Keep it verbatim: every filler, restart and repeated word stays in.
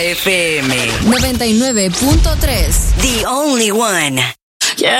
F M noventa y nueve punto tres. The only one.